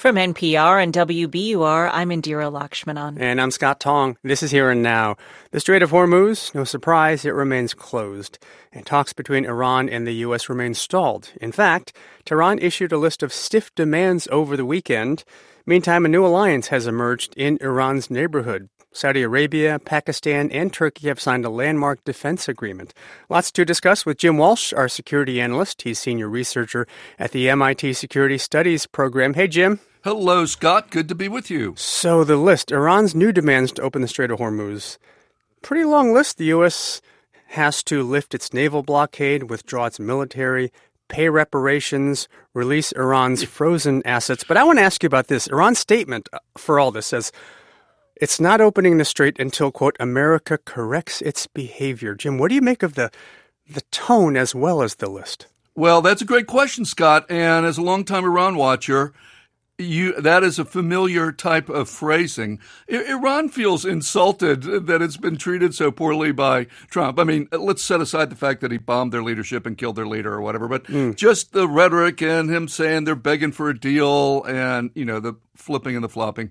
From NPR and WBUR, I'm Indira Lakshmanan. And I'm Scott Tong. This is Here and Now. The Strait of Hormuz, no surprise, it remains closed. And talks between Iran and the U.S. remain stalled. In fact, Tehran issued a list of stiff demands over the weekend. Meantime, a new alliance has emerged in Iran's neighborhood. Saudi Arabia, Pakistan, and Turkey have signed a landmark defense agreement. Lots to discuss with Jim Walsh, our security analyst. He's senior researcher at the MIT Security Studies program. Hey, Jim. Hello, Scott. Good to be with you. So the list, Iran's new demands to open the Strait of Hormuz. Pretty long list. The U.S. has to lift its naval blockade, withdraw its military, pay reparations, release Iran's frozen assets. But I want to ask you about this. Iran's statement for all this says it's not opening the strait until, quote, America corrects its behavior. Jim, what do you make of the tone as well as the list? Well, that's a great question, Scott. And as a longtime Iran watcher, that is a familiar type of phrasing. Iran feels insulted that it's been treated so poorly by Trump. I mean, let's set aside the fact that he bombed their leadership and killed their leader or whatever, but just the rhetoric and him saying they're begging for a deal and, the flipping and the flopping.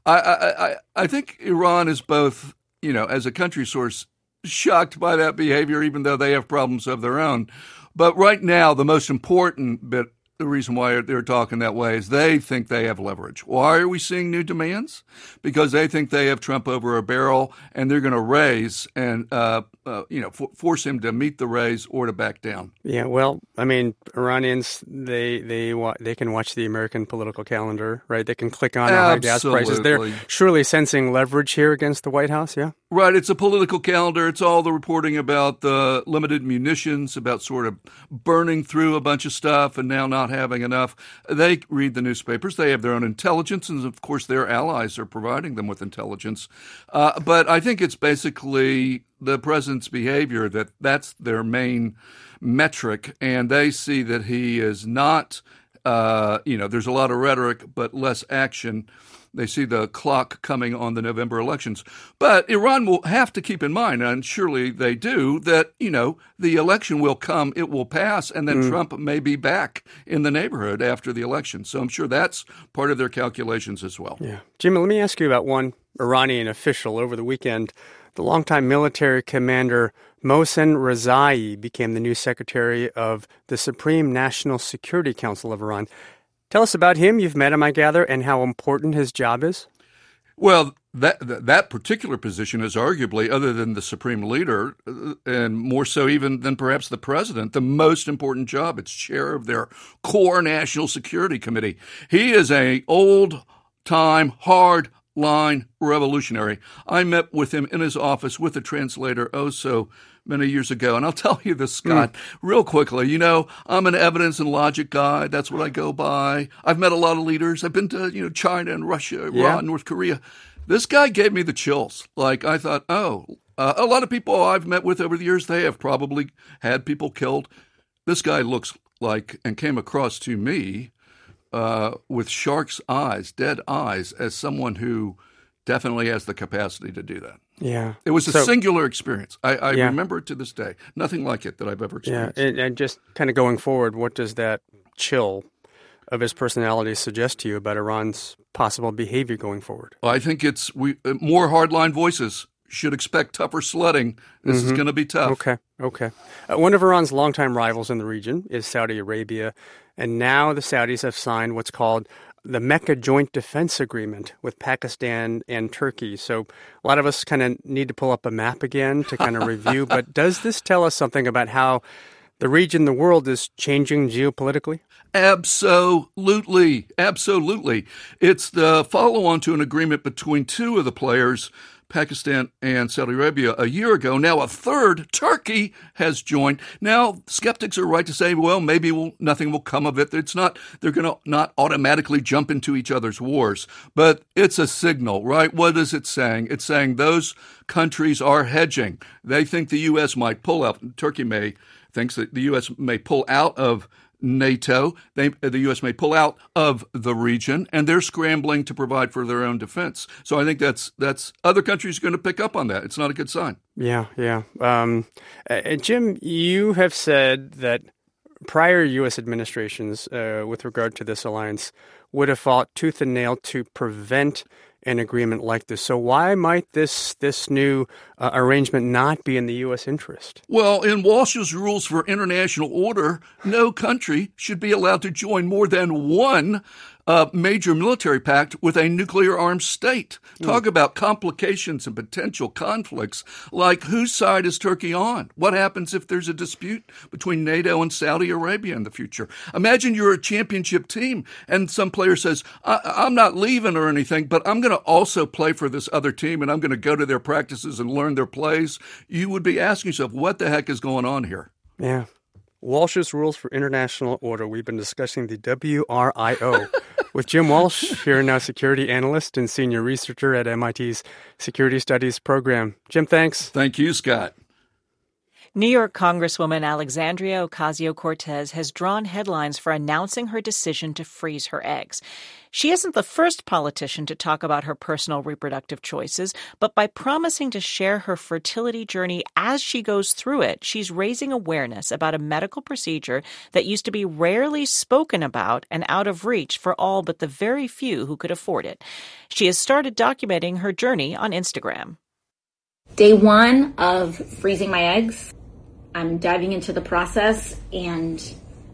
I think Iran is both, as a country source, shocked by that behavior, even though they have problems of their own. But right now, the most important bit, the reason why they're talking that way is they think they have leverage. Why are we seeing new demands? Because they think they have Trump over a barrel, and they're going to raise and force him to meet the raise or to back down. Yeah, well, I mean, Iranians they can watch the American political calendar, right? They can click on high gas prices. They're surely sensing leverage here against the White House, yeah. Right, it's a political calendar. It's all the reporting about the limited munitions, about sort of burning through a bunch of stuff and now not having enough. They read the newspapers. They have their own intelligence, and of course their allies are providing them with intelligence. But I think it's basically the president's behavior that's their main metric, and they see that he is not, there's a lot of rhetoric but less action. They see the clock coming on the November elections. But Iran will have to keep in mind, and surely they do, that, the election will come, it will pass, and then Trump may be back in the neighborhood after the election. So I'm sure that's part of their calculations as well. Yeah. Jim, let me ask you about one Iranian official over the weekend. The longtime military commander Mohsen Rezai became the new secretary of the Supreme National Security Council of Iran. Tell us about him. You've met him, I gather, and how important his job is. Well, that particular position is arguably, other than the supreme leader, and more so even than perhaps the president, the most important job. It's chair of their core National Security Committee. He is an old-time, hard-line revolutionary. I met with him in his office with a translator so many years ago. And I'll tell you this, Scott, real quickly. I'm an evidence and logic guy. That's what I go by. I've met a lot of leaders. I've been to, China and Russia, Iran, North Korea. This guy gave me the chills. Like, I thought, a lot of people I've met with over the years, they have probably had people killed. This guy looks like, and came across to me with shark's eyes, dead eyes, as someone who definitely has the capacity to do that. Yeah. It was a singular experience. I remember it to this day. Nothing like it that I've ever experienced. Yeah, and just kind of going forward, what does that chill of his personality suggest to you about Iran's possible behavior going forward? Well, I think it's more hardline voices should expect tougher sledding. This is going to be tough. Okay. One of Iran's longtime rivals in the region is Saudi Arabia, and now the Saudis have signed what's called the Mecca Joint Defense Agreement with Pakistan and Turkey. So a lot of us kind of need to pull up a map again to kind of review. But does this tell us something about how the region, the world, is changing geopolitically? Absolutely. It's the follow-on to an agreement between two of the players, Pakistan and Saudi Arabia, a year ago. Now a third, Turkey, has joined. Now, skeptics are right to say, well, maybe nothing will come of it. They're going to not automatically jump into each other's wars. But it's a signal, right? What is it saying? It's saying those countries are hedging. They think the U.S. might pull out. Turkey thinks that the U.S. may pull out of NATO. The U.S. may pull out of the region, and they're scrambling to provide for their own defense. So I think that's other countries are going to pick up on that. It's not a good sign. Yeah. Jim, you have said that prior U.S. administrations, with regard to this alliance, would have fought tooth and nail to prevent an agreement like this. So why might this new arrangement not be in the U.S. interest? Well, in Walsh's rules for international order, no country should be allowed to join more than one major military pact with a nuclear-armed state. Talk about complications and potential conflicts, like whose side is Turkey on? What happens if there's a dispute between NATO and Saudi Arabia in the future? Imagine you're a championship team and some player says, I'm not leaving or anything, but I'm going to also play for this other team and I'm going to go to their practices and learn their plays. You would be asking yourself, what the heck is going on here? Yeah. Walsh's Rules for International Order. We've been discussing the WRIO with Jim Walsh, here now security analyst and senior researcher at MIT's Security Studies program. Jim, thanks. Thank you, Scott. New York Congresswoman Alexandria Ocasio-Cortez has drawn headlines for announcing her decision to freeze her eggs. She isn't the first politician to talk about her personal reproductive choices, but by promising to share her fertility journey as she goes through it, she's raising awareness about a medical procedure that used to be rarely spoken about and out of reach for all but the very few who could afford it. She has started documenting her journey on Instagram. Day one of freezing my eggs, I'm diving into the process, and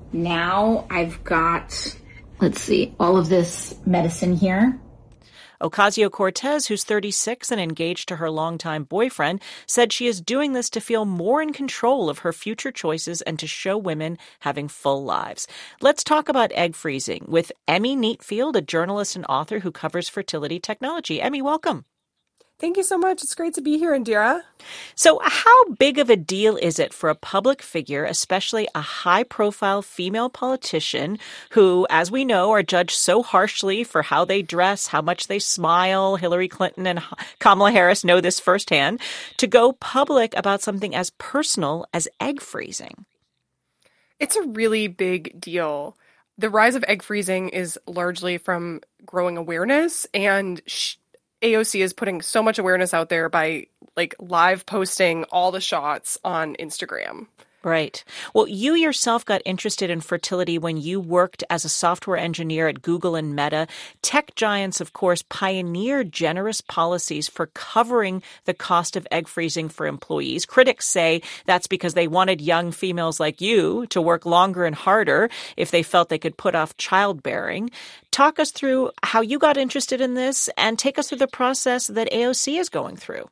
now I've got, all of this medicine here. Ocasio-Cortez, who's 36 and engaged to her longtime boyfriend, said she is doing this to feel more in control of her future choices and to show women having full lives. Let's talk about egg freezing with Emmy Neatfield, a journalist and author who covers fertility technology. Emmy, welcome. Thank you so much. It's great to be here, Indira. So how big of a deal is it for a public figure, especially a high-profile female politician who, as we know, are judged so harshly for how they dress, how much they smile? Hillary Clinton and Kamala Harris know this firsthand, to go public about something as personal as egg freezing? It's a really big deal. The rise of egg freezing is largely from growing awareness, and AOC is putting so much awareness out there by live posting all the shots on Instagram. Right. Well, you yourself got interested in fertility when you worked as a software engineer at Google and Meta. Tech giants, of course, pioneered generous policies for covering the cost of egg freezing for employees. Critics say that's because they wanted young females like you to work longer and harder if they felt they could put off childbearing. Talk us through how you got interested in this and take us through the process that AOC is going through.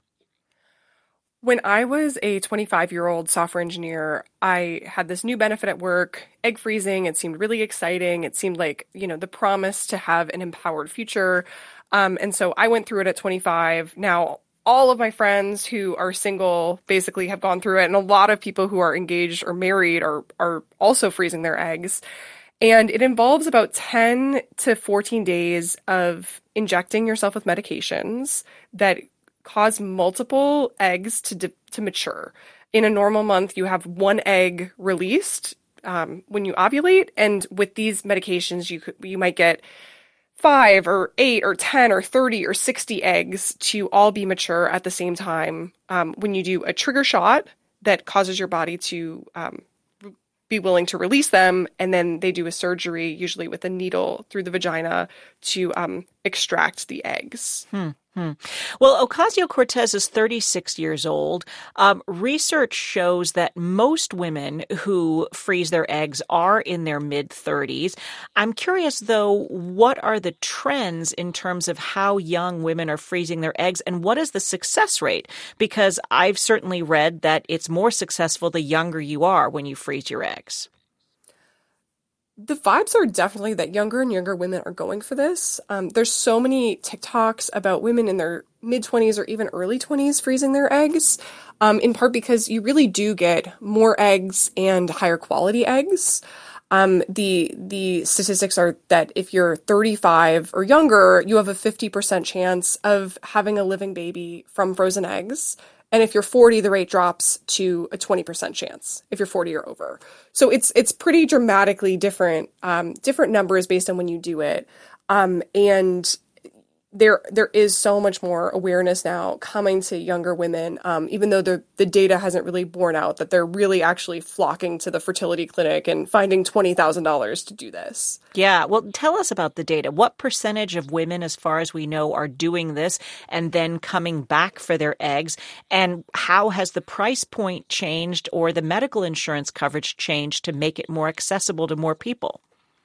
When I was a 25-year-old software engineer, I had this new benefit at work, egg freezing. It seemed really exciting. It seemed like, the promise to have an empowered future. And so I went through it at 25. Now, all of my friends who are single basically have gone through it. And a lot of people who are engaged or married are also freezing their eggs. And it involves about 10 to 14 days of injecting yourself with medications that cause multiple eggs to mature. In a normal month, you have one egg released when you ovulate, and with these medications, you might get 5 or 8 or 10 or 30 or 60 eggs to all be mature at the same time. When you do a trigger shot that causes your body to be willing to release them, and then they do a surgery, usually with a needle through the vagina, to extract the eggs. Well, Ocasio-Cortez is 36 years old. Research shows that most women who freeze their eggs are in their mid-30s. I'm curious, though, what are the trends in terms of how young women are freezing their eggs, and what is the success rate? Because I've certainly read that it's more successful the younger you are when you freeze your eggs. The vibes are definitely that younger and younger women are going for this. There's so many TikToks about women in their mid-20s or even early 20s freezing their eggs, in part because you really do get more eggs and higher quality eggs. The statistics are that if you're 35 or younger, you have a 50% chance of having a living baby from frozen eggs. And if you're 40, the rate drops to a 20% chance if you're 40 or over. So it's pretty dramatically different numbers based on when you do it. And there is so much more awareness now coming to younger women, even though the data hasn't really borne out that they're really actually flocking to the fertility clinic and finding $20,000 to do this. Yeah, well, tell us about the data. What percentage of women, as far as we know, are doing this and then coming back for their eggs? And how has the price point changed or the medical insurance coverage changed to make it more accessible to more people?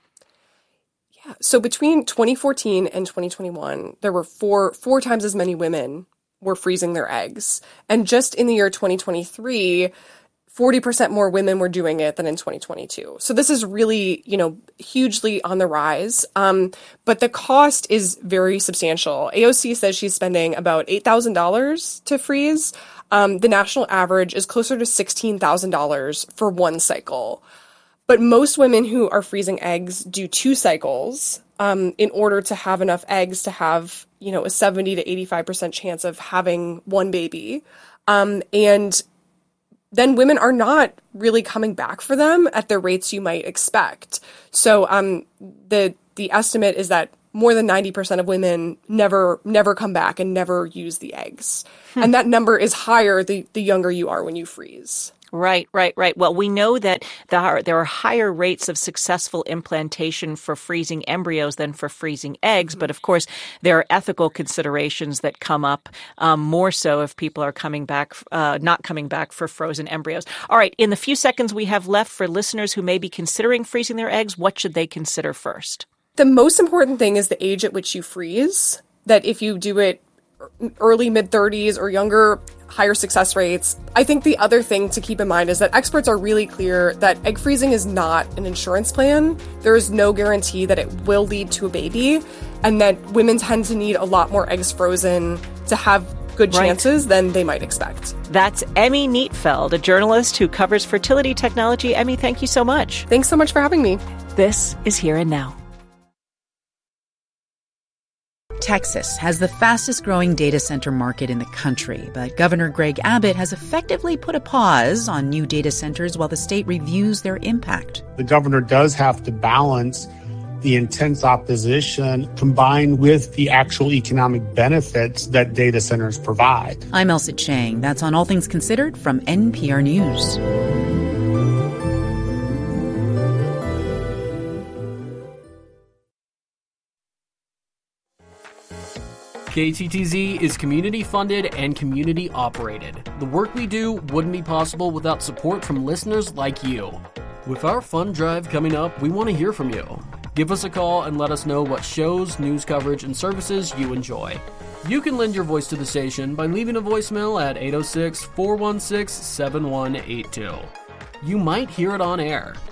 So between 2014 and 2021, there were four times as many women were freezing their eggs. And just in the year 2023, 40% more women were doing it than in 2022. So this is really, hugely on the rise. But the cost is very substantial. AOC says she's spending about $8,000 to freeze. The national average is closer to $16,000 for one cycle. But most women who are freezing eggs do 2 cycles in order to have enough eggs to have, a 70 to 85% chance of having one baby. And then women are not really coming back for them at the rates you might expect. So the estimate is that more than 90% of women never come back and never use the eggs. And that number is higher the younger you are when you freeze. Right. Well, we know that there are higher rates of successful implantation for freezing embryos than for freezing eggs. But of course, there are ethical considerations that come up more so if people are coming back, not coming back for frozen embryos. All right. In the few seconds we have left, for listeners who may be considering freezing their eggs, what should they consider first? The most important thing is the age at which you freeze. That if you do it early mid-30s or younger, higher success rates. I think the other thing to keep in mind is that experts are really clear that egg freezing is not an insurance plan. There is no guarantee that it will lead to a baby, and that women tend to need a lot more eggs frozen to have good chances than they might expect. That's Emmy Neatfeld, a journalist who covers fertility technology. Emmy, thank you so much. Thanks so much for having me. This is Here and Now. Texas has the fastest growing data center market in the country, but Governor Greg Abbott has effectively put a pause on new data centers while the state reviews their impact. The governor does have to balance the intense opposition combined with the actual economic benefits that data centers provide. I'm Elsa Chang. That's on All Things Considered from NPR News. KTTZ is community-funded and community-operated. The work we do wouldn't be possible without support from listeners like you. With our fund drive coming up, we want to hear from you. Give us a call and let us know what shows, news coverage, and services you enjoy. You can lend your voice to the station by leaving a voicemail at 806-416-7182. You might hear it on air.